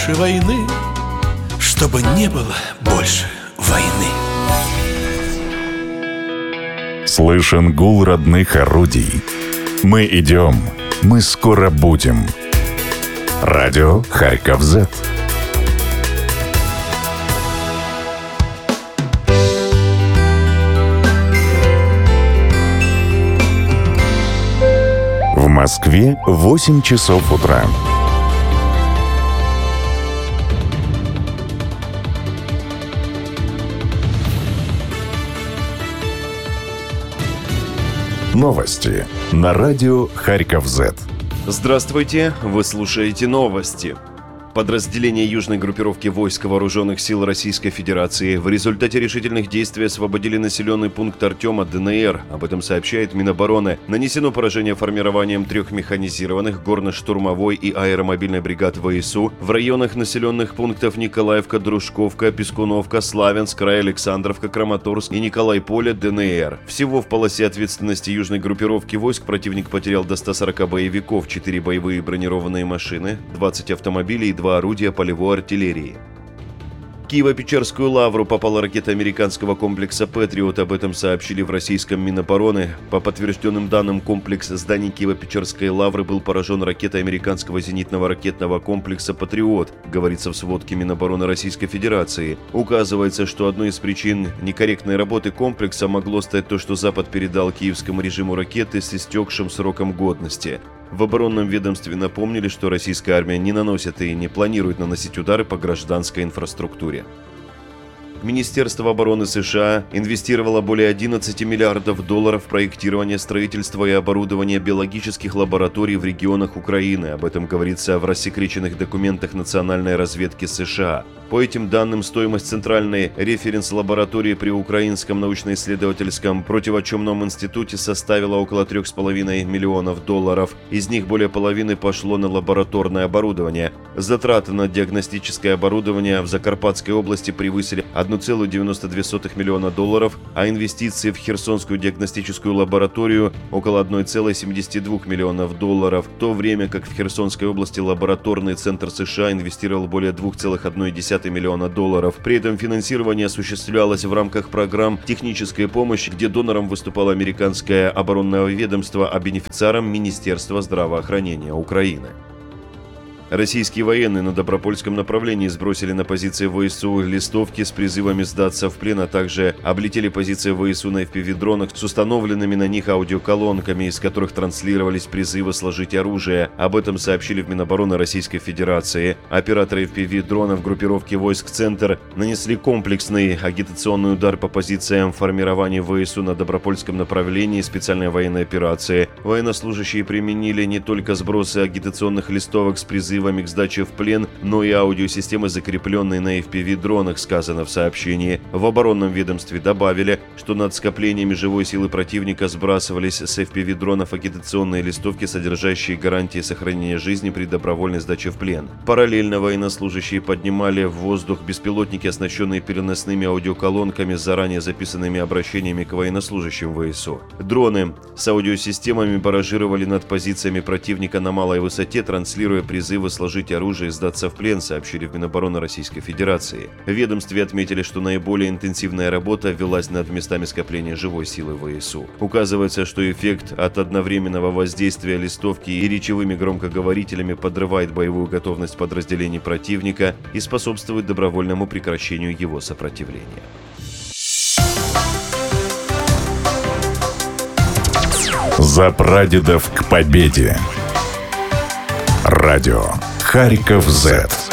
больше войны, чтобы не было больше войны. Слышен гул родных орудий. Мы идем, мы скоро будем. Радио Харьков-З. В Москве 8 часов утра. Новости на радио Харьков-З. Здравствуйте, вы слушаете новости. Подразделения южной группировки войск Вооруженных сил Российской Федерации в результате решительных действий освободили населенный пункт Артема, ДНР. Об этом сообщает Минобороны. Нанесено поражение формированием 3 механизированных горно-штурмовой и аэромобильной бригад ВСУ в районах населенных пунктов Николаевка, Дружковка, Пескуновка, Славянск, край Александровка, Краматорск и Николайполе, ДНР. Всего в полосе ответственности южной группировки войск противник потерял до 140 боевиков, 4 боевые бронированные машины, 20 автомобилей и 2 орудия полевой артиллерии. В Киево-Печерскую лавру попала ракета американского комплекса «Патриот». Об этом сообщили в российском Минобороны. По подтвержденным данным, комплекс зданий Киево-Печерской лавры был поражен ракетой американского зенитного ракетного комплекса «Патриот», говорится в сводке Минобороны Российской Федерации. Указывается, что одной из причин некорректной работы комплекса могло стать то, что Запад передал киевскому режиму ракеты с истекшим сроком годности. В оборонном ведомстве напомнили, что российская армия не наносит и не планирует наносить удары по гражданской инфраструктуре. Министерство обороны США инвестировало более 11 миллиардов долларов в проектирование, строительство и оборудование биологических лабораторий в регионах Украины. Об этом говорится в рассекреченных документах национальной разведки США. По этим данным, стоимость центральной референс-лаборатории при Украинском научно-исследовательском противочумном институте составила около 3,5 миллионов долларов. Из них более половины пошло на лабораторное оборудование. Затраты на диагностическое оборудование в Закарпатской области превысили 1,92 миллиона долларов, а инвестиции в Херсонскую диагностическую лабораторию около 1,72 миллионов долларов, в то время как в Херсонской области лабораторный центр США инвестировал более 2,1 миллиона долларов. При этом финансирование осуществлялось в рамках программ технической помощи, где донором выступало американское оборонное ведомство, а бенефициаром Министерство здравоохранения Украины. Российские военные на Добропольском направлении сбросили на позиции ВСУ листовки с призывами сдаться в плен, а также облетели позиции ВСУ на FPV-дронах с установленными на них аудиоколонками, из которых транслировались призывы сложить оружие. Об этом сообщили в Минобороны Российской Федерации. Операторы FPV-дронов группировки войск «Центр» нанесли комплексный агитационный удар по позициям формирования ВСУ на Добропольском направлении специальной военной операции. Военнослужащие применили не только сбросы агитационных листовок с призывами к сдаче в плен, но и аудиосистемы, закрепленные на FPV-дронах, сказано в сообщении. В оборонном ведомстве добавили, что над скоплениями живой силы противника сбрасывались с FPV-дронов агитационные листовки, содержащие гарантии сохранения жизни при добровольной сдаче в плен. Параллельно военнослужащие поднимали в воздух беспилотники, оснащенные переносными аудиоколонками с заранее записанными обращениями к военнослужащим ВСУ. Дроны с аудиосистемами баражировали над позициями противника на малой высоте, транслируя призывы сложить оружие и сдаться в плен, сообщили в Минобороны Российской Федерации. В ведомстве отметили, что наиболее интенсивная работа велась над местами скопления живой силы ВСУ. Указывается, что эффект от одновременного воздействия листовки и речевыми громкоговорителями подрывает боевую готовность подразделений противника и способствует добровольному прекращению его сопротивления. За прадедов к победе. Радио Харьков-З.